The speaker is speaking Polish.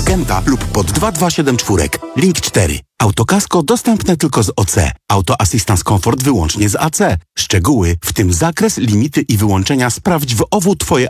Magenta lub pod 2274. Link 4. Autokasko dostępne tylko z OC. Auto Assistance Comfort wyłącznie z AC. Szczegóły, w tym zakres, limity i wyłączenia sprawdź w OWU Twoje